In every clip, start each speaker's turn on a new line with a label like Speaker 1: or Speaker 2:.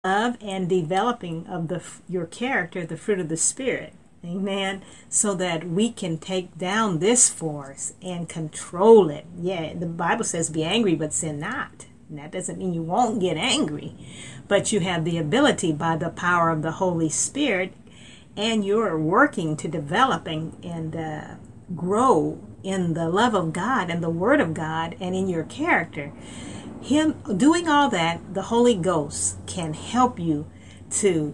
Speaker 1: love and developing of your character, the fruit of the Spirit. Amen. So that we can take down this force and control it. Yeah, the Bible says be angry, but sin not. And that doesn't mean you won't get angry, but you have the ability by the power of the Holy Spirit, and you're working to develop and grow in the love of God and the Word of God and in your character. Him doing all that, the Holy Ghost can help you to,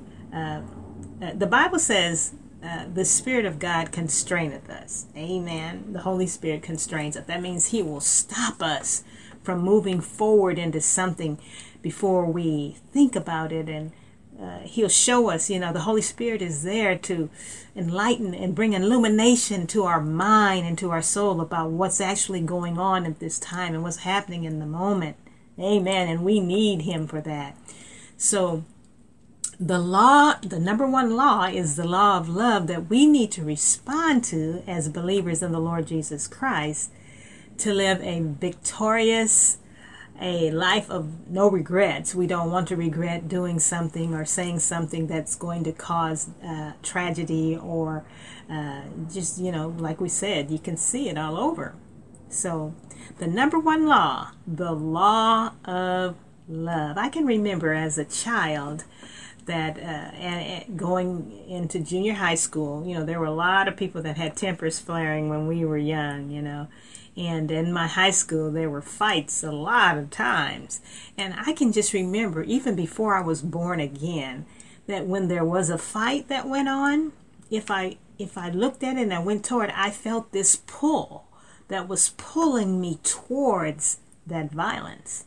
Speaker 1: the Bible says, the Spirit of God constraineth us. Amen. The Holy Spirit constrains us. That means He will stop us from moving forward into something before we think about it. And He'll show us, the Holy Spirit is there to enlighten and bring illumination to our mind and to our soul about what's actually going on at this time and what's happening in the moment. Amen. And we need Him for that. So the number one law is the law of love that we need to respond to as believers in the Lord Jesus Christ to live a victorious, a life of no regrets. We don't want to regret doing something or saying something that's going to cause tragedy or just, like we said, you can see it all over. So the number one law, the law of love. I can remember as a child that and going into junior high school, there were a lot of people that had tempers flaring when we were young, and in my high school there were fights a lot of times. And I can just remember, even before I was born again, that when there was a fight that went on, if I looked at it and I went toward it, I felt this pull that was pulling me towards that violence.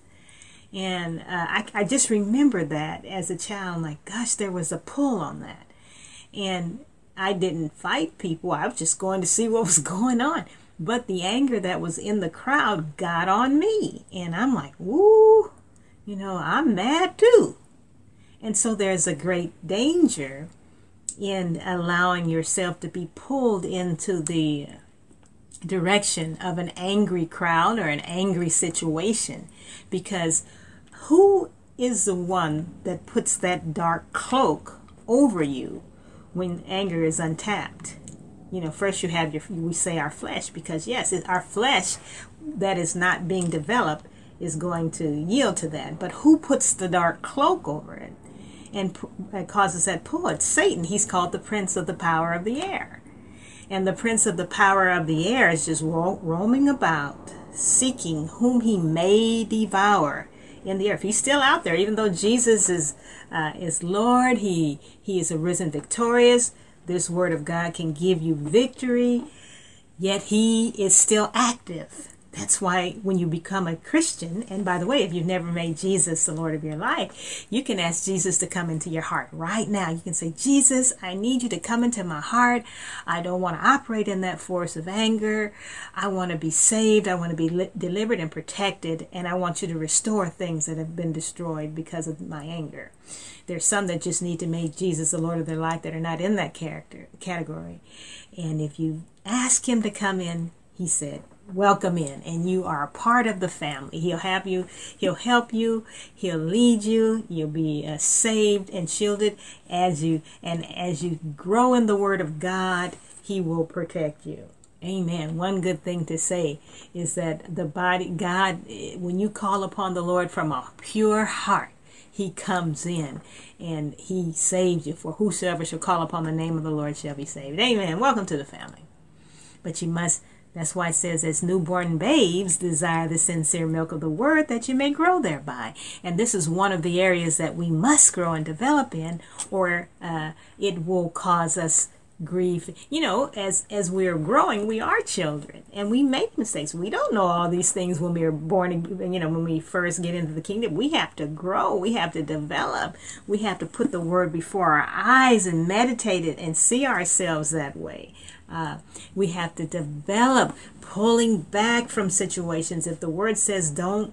Speaker 1: And I just remember that as a child, like, gosh, there was a pull on that. And I didn't fight people. I was just going to see what was going on. But the anger that was in the crowd got on me. And I'm like, woo, I'm mad too. And so there's a great danger in allowing yourself to be pulled into the direction of an angry crowd or an angry situation, because who is the one that puts that dark cloak over you when anger is untapped? First you have we say our flesh, because yes, our flesh that is not being developed is going to yield to that. But who puts the dark cloak over it and causes that pull? It's Satan. He's called the prince of the power of the air. And the prince of the power of the air is just roaming about, seeking whom he may devour in the earth. He's still out there, even though Jesus is Lord. He is arisen victorious. This word of God can give you victory, yet he is still active. That's why when you become a Christian, and by the way, if you've never made Jesus the Lord of your life, you can ask Jesus to come into your heart right now. You can say, Jesus, I need you to come into my heart. I don't want to operate in that force of anger. I want to be saved. I want to be delivered and protected. And I want you to restore things that have been destroyed because of my anger. There's some that just need to make Jesus the Lord of their life that are not in that category. And if you ask him to come in, he said, welcome in, and you are a part of the family. He'll help you, he'll lead you, you'll be saved and shielded as you grow in the Word of God. He will protect you. Amen. One good thing to say is that God, when you call upon the Lord from a pure heart, he comes in and he saves you. For whosoever shall call upon the name of the Lord shall be saved. Amen. Welcome to the family. But you must, that's why it says, as newborn babes, desire the sincere milk of the word, that you may grow thereby. And this is one of the areas that we must grow and develop in, or it will cause us grief. As we are growing, we are children, and we make mistakes. We don't know all these things when we are born, when we first get into the kingdom. We have to grow. We have to develop. We have to put the word before our eyes and meditate it and see ourselves that way. We have to develop pulling back from situations. If the word says don't,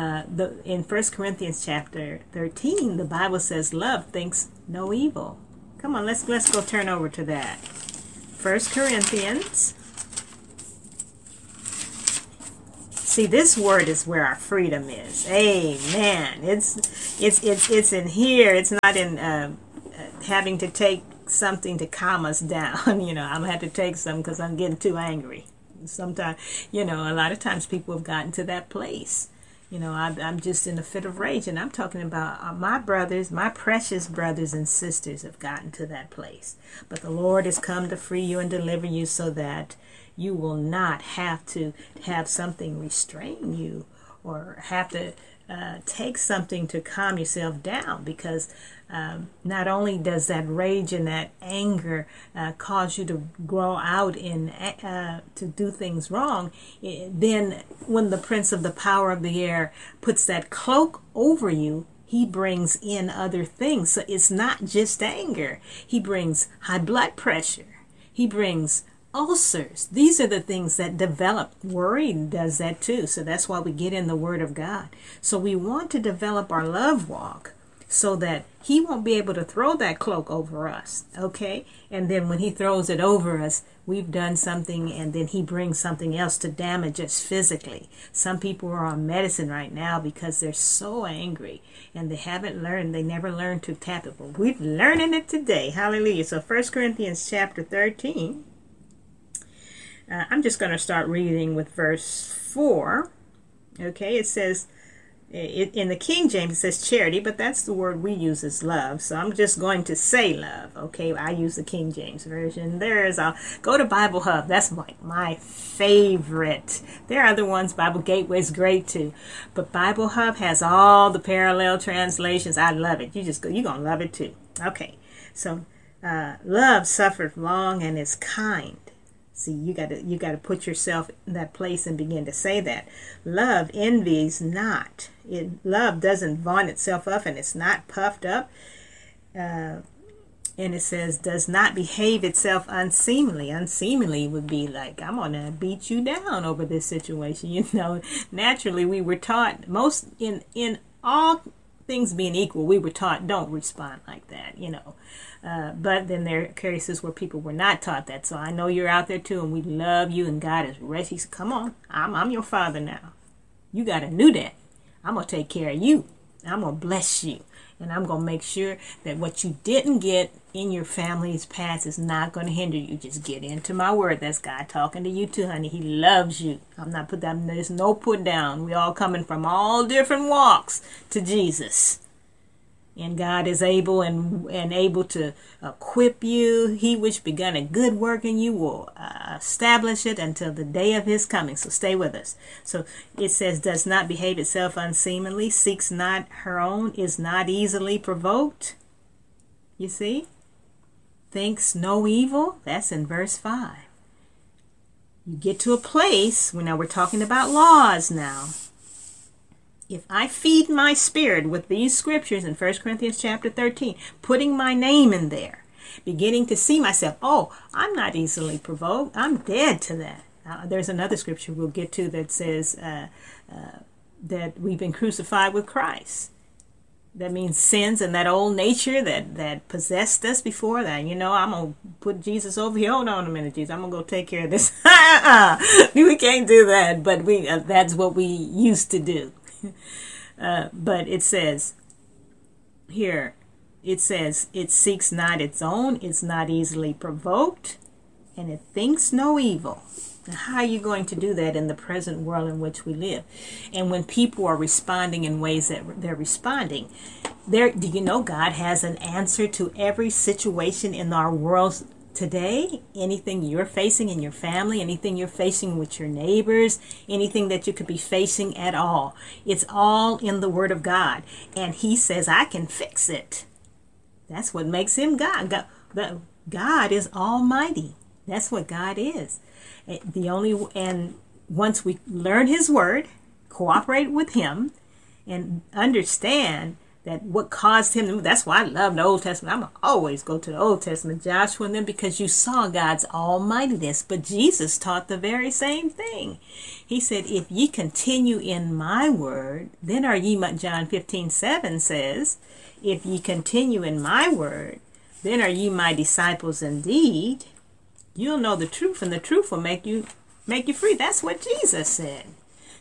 Speaker 1: in 1 Corinthians chapter 13, the Bible says love thinks no evil. Come on, let's go turn over to that. 1 Corinthians See, this word is where our freedom is. Amen. It's in here. It's not in having to take something to calm us down. You know, I'm gonna have to take some because I'm getting too angry. Sometimes, you know, a lot of times people have gotten to that place. You know, I'm just in a fit of rage, and I'm talking about my brothers, my precious brothers and sisters have gotten to that place. But the Lord has come to free you and deliver you so that you will not have to have something restrain you or have to take something to calm yourself down, because not only does that rage and that anger cause you to grow out in to do things wrong, then when the prince of the power of the air puts that cloak over you, he brings in other things. So it's not just anger. He brings high blood pressure. He brings ulcers. These are the things that develop. Worry does that too. So that's why we get in the Word of God. So we want to develop our love walk so that he won't be able to throw that cloak over us. Okay? And then when he throws it over us, we've done something, and then he brings something else to damage us physically. Some people are on medicine right now because they're so angry and they never learned to tap it. But we're learning it today. Hallelujah. So 1 Corinthians chapter 13. I'm just going to start reading with verse 4. Okay, it says, in the King James it says charity, but that's the word we use as love. So I'm just going to say love. Okay, I use the King James version. I'll go to Bible Hub. That's my favorite. There are other ones. Bible Gateway is great too. But Bible Hub has all the parallel translations. I love it. You're going to love it too. Okay, so love suffered long and is kind. See, you got to put yourself in that place and begin to say that. Love envies not. Love doesn't vaunt itself up, and it's not puffed up. And it says, does not behave itself unseemly. Unseemly would be like, I'm going to beat you down over this situation. You know, naturally we were taught, most in all things being equal, we were taught don't respond like that, you know. But then there are cases where people were not taught that. So I know you're out there too, and we love you, and God is ready. He said, come on, I'm your father now. You got a new dad. I'm going to take care of you. I'm going to bless you. And I'm going to make sure that what you didn't get in your family's past is not going to hinder you. Just get into my word. That's God talking to you too, honey. He loves you. I'm not put down. There's no put down. We all coming from all different walks to Jesus. And God is able and able to equip you. He which begun a good work in you will establish it until the day of his coming. So stay with us. So it says, does not behave itself unseemly, seeks not her own, is not easily provoked. You see? Thinks no evil. That's in verse 5. You get to a place, now we're talking about laws now. If I feed my spirit with these scriptures in 1 Corinthians chapter 13, putting my name in there, beginning to see myself, oh, I'm not easily provoked. I'm dead to that. There's another scripture we'll get to that says that we've been crucified with Christ. That means sins and that old nature that possessed us before that. You know, I'm going to put Jesus over here. Hold on a minute, Jesus. I'm going to go take care of this. We can't do that, but that's what we used to do. But it says here, it says it seeks not its own, it's not easily provoked, and it thinks no evil. Now, how are you going to do that in the present world in which we live? And when people are responding in ways that they're responding, do you know God has an answer to every situation in our world today? Anything you're facing in your family, anything you're facing with your neighbors, anything that you could be facing at all. It's all in the Word of God. And he says, I can fix it. That's what makes him God. God is almighty. That's what God is. And once we learn his word, cooperate with him, and understand that what caused him to, that's why I love the Old Testament. I'm going to always go to the Old Testament, Joshua and them, because you saw God's almightiness. But Jesus taught the very same thing. He said, if ye continue in my word, then are ye, John 15:7 says, if ye continue in my word, then are ye my disciples indeed. You'll know the truth, and the truth will make you free. That's what Jesus said.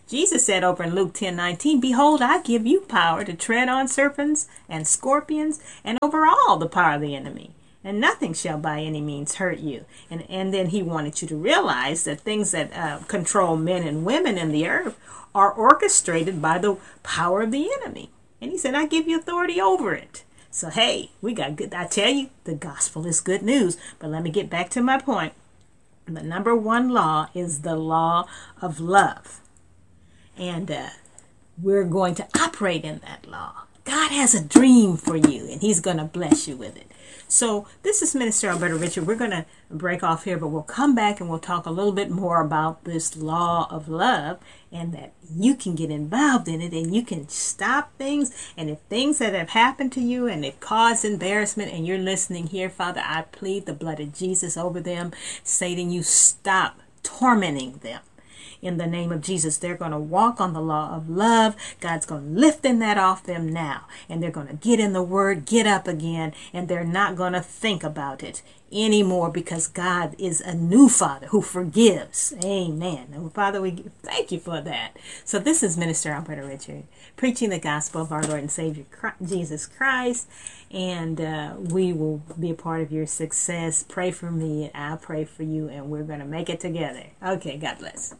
Speaker 1: Jesus said over in Luke 10:19, "Behold, I give you power to tread on serpents and scorpions and over all the power of the enemy, and nothing shall by any means hurt you." And then he wanted you to realize that things that control men and women in the earth are orchestrated by the power of the enemy. And he said, "I give you authority over it." So, hey, we got good. I tell you, the gospel is good news. But let me get back to my point. The number one law is the law of love. And we're going to operate in that law. God has a dream for you, and he's going to bless you with it. So this is Minister Alberta Richard. We're going to break off here, but we'll come back and we'll talk a little bit more about this law of love, and that you can get involved in it and you can stop things. And if things that have happened to you and it caused embarrassment and you're listening here, Father, I plead the blood of Jesus over them. Satan, you stop tormenting them. In the name of Jesus, they're going to walk on the law of love. God's going to lift that off them now. And they're going to get in the Word, get up again, and they're not going to think about it anymore, because God is a new Father who forgives. Amen. And Father, we thank you for that. So this is Minister Alberta Richard, preaching the gospel of our Lord and Savior Jesus Christ. And we will be a part of your success. Pray for me, and I'll pray for you, and we're going to make it together. Okay, God bless.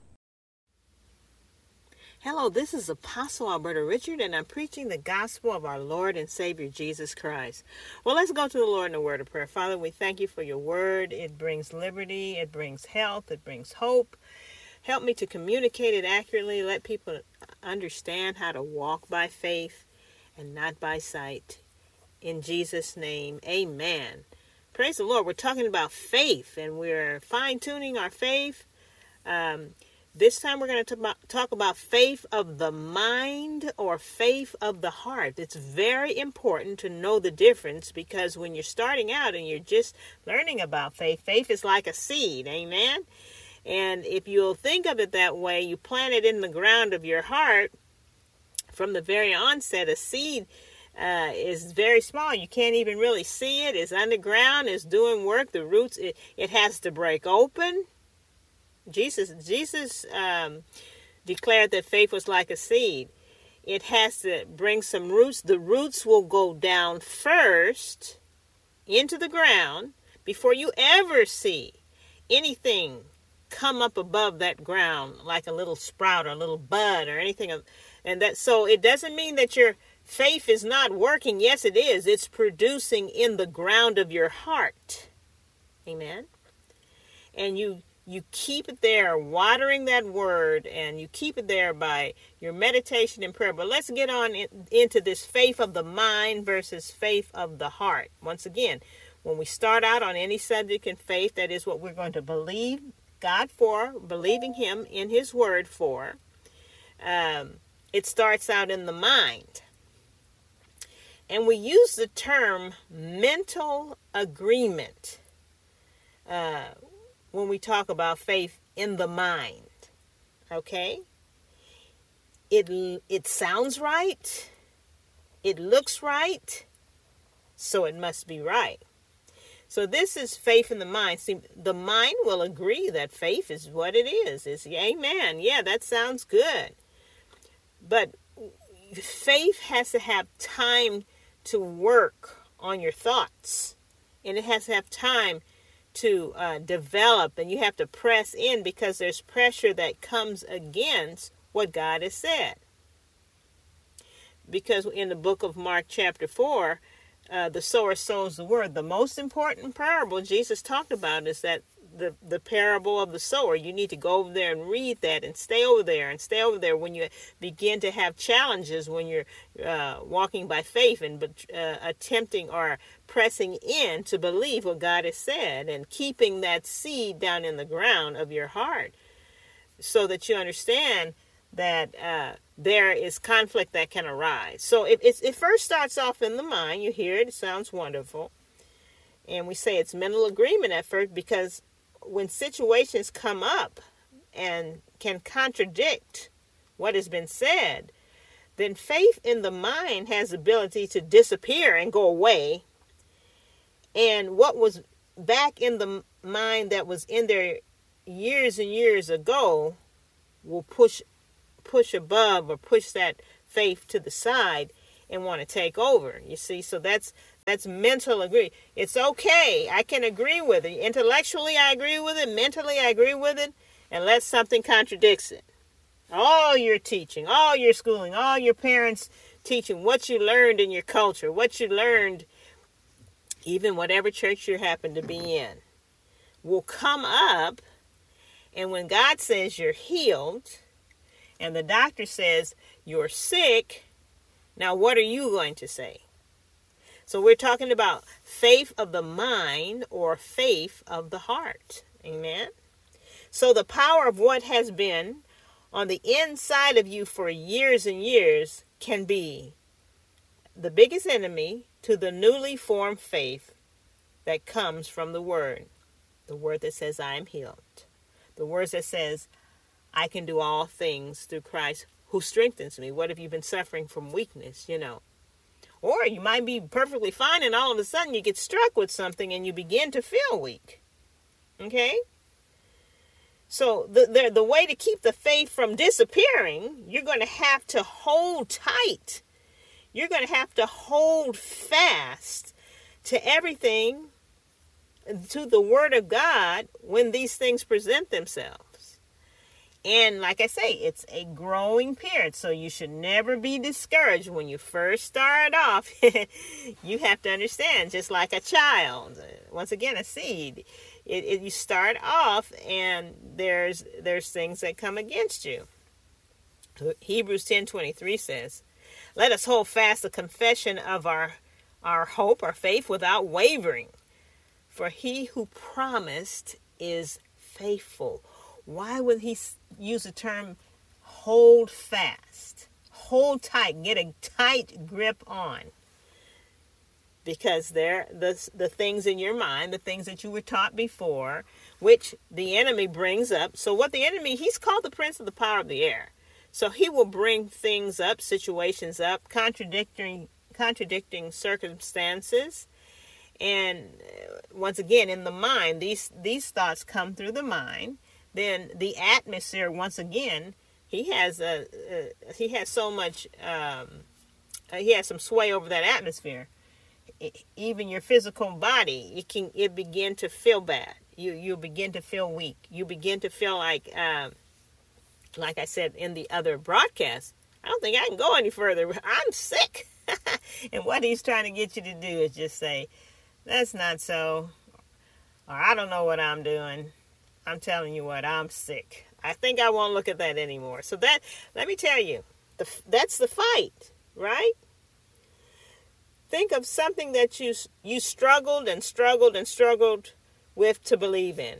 Speaker 1: Hello, this is Apostle Alberta Richard, and I'm preaching the gospel of our Lord and Savior Jesus Christ. Well, let's go to the Lord in a word of prayer. Father, we thank you for your word. It brings liberty, it brings health, it brings hope. Help me to communicate it accurately. Let people understand how to walk by faith and not by sight. In Jesus' name, amen. Praise the Lord. We're talking about faith, and we're fine-tuning our faith. This time we're going to talk about faith of the mind or faith of the heart. It's very important to know the difference, because when you're starting out and you're just learning about faith, faith is like a seed, amen? And if you'll think of it that way, you plant it in the ground of your heart. From the very onset, a seed is very small. You can't even really see it. It's underground. It's doing work. The roots, it has to break open. Jesus declared that faith was like a seed. It has to bring some roots. The roots will go down first into the ground before you ever see anything come up above that ground, like a little sprout or a little bud or anything. And that, so it doesn't mean that your faith is not working. Yes, it is. It's producing in the ground of your heart. Amen. And you keep it there, watering that word, and you keep it there by your meditation and prayer. But let's get on into this faith of the mind versus faith of the heart. Once again, when we start out on any subject in faith, that is what we're going to believe God for, believing him in his word for. It starts out in the mind. And we use the term mental agreement when we talk about faith in the mind, okay? It sounds right, it looks right, so it must be right. So this is faith in the mind. See, the mind will agree that faith is what it is. It's amen. Yeah, that sounds good. But faith has to have time to work on your thoughts, and it has to have time to develop, and you have to press in, because there's pressure that comes against what God has said. Because in the book of Mark chapter 4, the sower sows the word. The most important parable Jesus talked about is that the parable of the sower. You need to go over there and read that, and stay over there when you begin to have challenges, when you're walking by faith and attempting or pressing in to believe what God has said, and keeping that seed down in the ground of your heart, so that you understand that there is conflict that can arise. So it first starts off in the mind. You hear it sounds wonderful. And we say it's mental agreement at first, because when situations come up and can contradict what has been said, then faith in the mind has the ability to disappear and go away. And what was back in the mind that was in there years and years ago will push
Speaker 2: push above or push that faith to the side and want to take over. You see, so that's mental agree. It's okay. I can agree with it. Intellectually, I agree with it. Mentally, I agree with it. Unless something contradicts it. All your teaching, all your schooling, all your parents' teaching, what you learned in your culture, what you learned, even whatever church you happen to be in, will come up. And when God says you're healed and the doctor says you're sick, now what are you going to say? So we're talking about faith of the mind or faith of the heart. Amen. So the power of what has been on the inside of you for years and years can be the biggest enemy to the newly formed faith that comes from the word that says I am healed, the words that says I can do all things through Christ who strengthens me. What if you've been suffering from weakness, or you might be perfectly fine and all of a sudden you get struck with something and you begin to feel weak. Okay. So the way to keep the faith from disappearing, you're going to have to hold tight. You're going to have to hold fast to everything, to the Word of God when these things present themselves. And like I say, it's a growing period, so you should never be discouraged when you first start off. You have to understand, just like a child, once again, a seed. You start off and there's things that come against you. Hebrews 10:23 says, let us hold fast the confession of our hope, our faith, without wavering. For he who promised is faithful. Why would he use the term hold fast? Hold tight, get a tight grip on. Because they're the things in your mind, the things that you were taught before, which the enemy brings up. So what the enemy, he's called the prince of the power of the air. So he will bring things up, situations up, contradicting circumstances. And once again, in the mind, these thoughts come through the mind. Then the atmosphere, once again, he has so much, he has some sway over that atmosphere. Even your physical body, it begin to feel bad. You begin to feel weak. You begin to feel like I said in the other broadcast, I don't think I can go any further. I'm sick. And what he's trying to get you to do is just say, that's not so, or I don't know what I'm doing. I'm telling you what, I'm sick. I think I won't look at that anymore. So let me tell you, that's the fight, right? Think of something that you struggled and struggled and struggled with to believe in.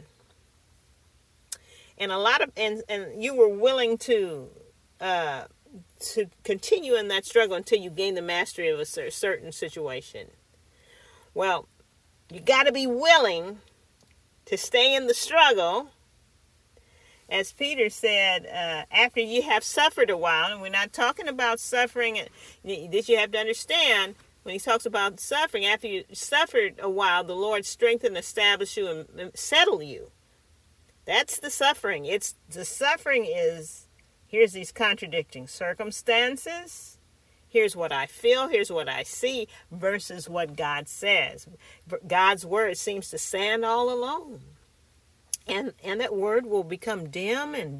Speaker 2: And and you were willing to continue in that struggle until you gain the mastery of a certain situation. Well, you got to be willing to stay in the struggle. As Peter said, after you have suffered a while, and we're not talking about suffering, that you have to understand, when he talks about suffering, after you suffered a while, the Lord strengthen, establish you, and settle you. That's the suffering. The suffering is, here's these contradicting circumstances. Here's what I feel. Here's what I see versus what God says. God's word seems to stand all alone. And that word will become dim and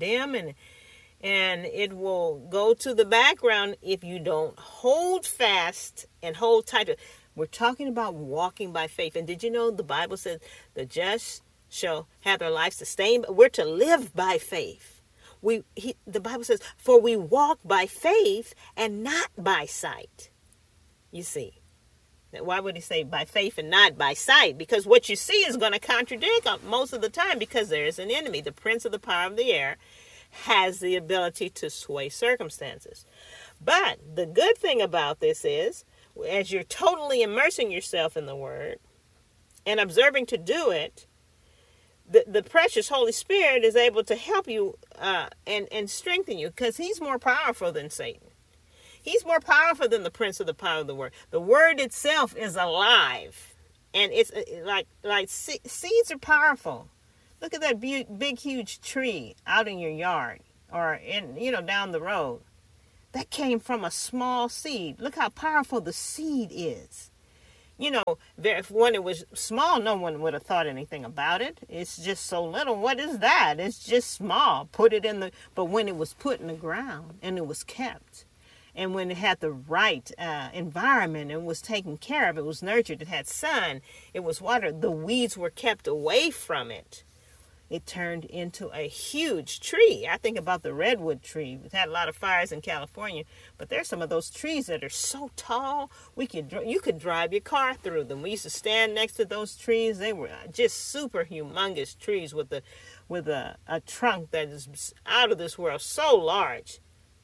Speaker 2: it will go to the background if you don't hold fast and hold tight. We're talking about walking by faith. And did you know the Bible says the just shall have their life sustained? We're to live by faith. The Bible says, for we walk by faith and not by sight. You see. Why would he say by faith and not by sight? Because what you see is going to contradict most of the time, because there is an enemy. The prince of the power of the air has the ability to sway circumstances. But the good thing about this is, as you're totally immersing yourself in the word and observing to do it, the precious Holy Spirit is able to help you and strengthen you, because he's more powerful than Satan. He's more powerful than the prince of the power of the word. The word itself is alive. And it's like seeds are powerful. Look at that big, huge tree out in your yard. or down the road. That came from a small seed. Look how powerful the seed is. When it was small, no one would have thought anything about it. It's just so little. What is that? It's just small. But when it was put in the ground and it was kept, and when it had the right environment and was taken care of, it was nurtured, it had sun, it was watered, the weeds were kept away from it, it turned into a huge tree. I think about the redwood tree. We've had a lot of fires in California, but there's some of those trees that are so tall, you could drive your car through them. We used to stand next to those trees. They were just super humongous trees with a trunk that is out of this world, so large.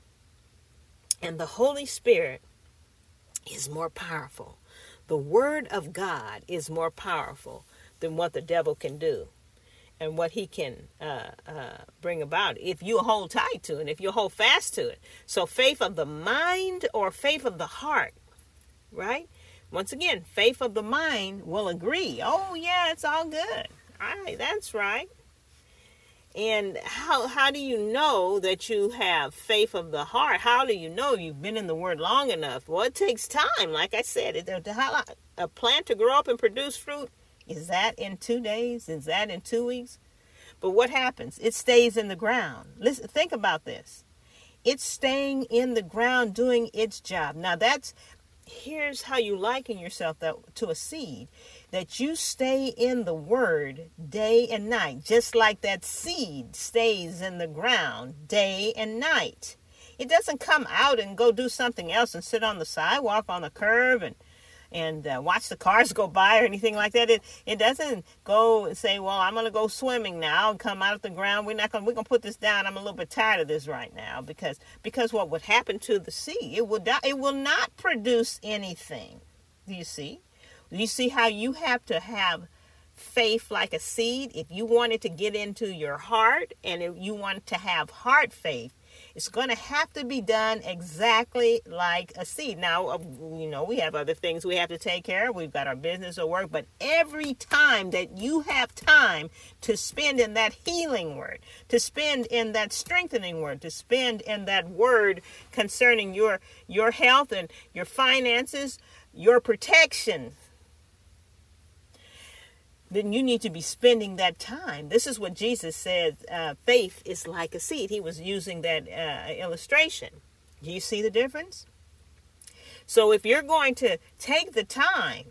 Speaker 2: And the Holy Spirit is more powerful. The Word of God is more powerful than what the devil can do and what he can bring about if you hold tight to it, if you hold fast to it. So faith of the mind or faith of the heart, right? Once again, faith of the mind will agree. Oh, yeah, it's all good. All right, that's right. And how do you know that you have faith of the heart? How do you know you've been in the Word long enough? Well, it takes time. Like I said, a plant to grow up and produce fruit, is that in 2 days? Is that in 2 weeks? But what happens? It stays in the ground. Listen, think about this. It's staying in the ground doing its job. Now here's how you liken yourself to a seed. That you stay in the Word day and night, just like that seed stays in the ground day and night. It doesn't come out and go do something else and sit on the sidewalk on the curb and watch the cars go by or anything like that. It doesn't go and say, well, I'm going to go swimming now and come out of the ground. We're going to put this down. I'm a little bit tired of this right now because what would happen to the seed? It will die. It will not produce anything. Do you see? You see how you have to have faith like a seed? If you want it to get into your heart and if you want to have heart faith, it's going to have to be done exactly like a seed. Now, we have other things we have to take care of. We've got our business or work. But every time that you have time to spend in that healing word, to spend in that strengthening word, to spend in that word concerning your health and your finances, your protection, then you need to be spending that time. This is what Jesus said, faith is like a seed. He was using that illustration. Do you see the difference? So if you're going to take the time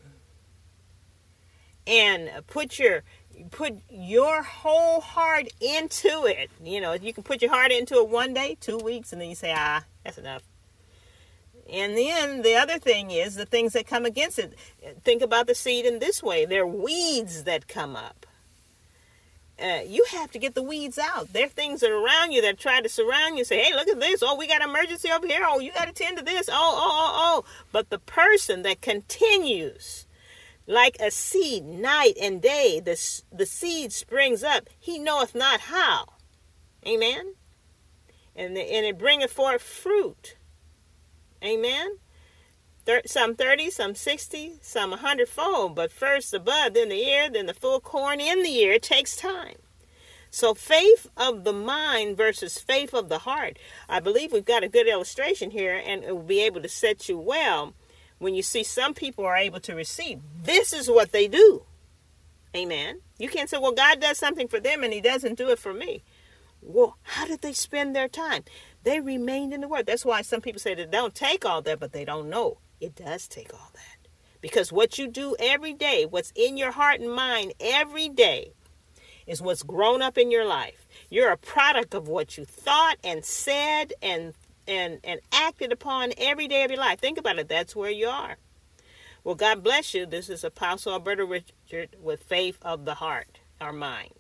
Speaker 2: and put your whole heart into it, you can put your heart into it 1 day, 2 weeks, and then you say, that's enough. And then the other thing is the things that come against it. Think about the seed in this way. There are weeds that come up. You have to get the weeds out. There are things that are around you that try to surround you. Say, hey, look at this. Oh, we got an emergency over here. Oh, you got to tend to this. Oh. But the person that continues like a seed night and day, the seed springs up. He knoweth not how. Amen? And it bringeth forth fruit. Amen. Some 30, some 60, some 100-fold. But first the bud, then the ear, then the full corn in the ear. It takes time. So faith of the mind versus faith of the heart. I believe we've got a good illustration here, and it will be able to set you well when you see some people are able to receive. This is what they do. Amen. You can't say, well, God does something for them and he doesn't do it for me. Well, how did they spend their time? They remained in the Word. That's why some people say they don't take all that, but they don't know. It does take all that. Because what you do every day, what's in your heart and mind every day, is what's grown up in your life. You're a product of what you thought and said and acted upon every day of your life. Think about it. That's where you are. Well, God bless you. This is Apostle Alberta Richard with Faith of the Heart, our mind.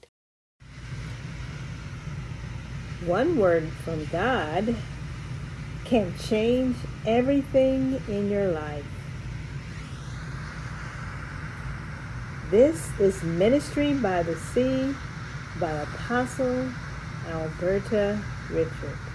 Speaker 1: One word from God can change everything in your life. This is Ministry by the Sea by Apostle Alberta Richard.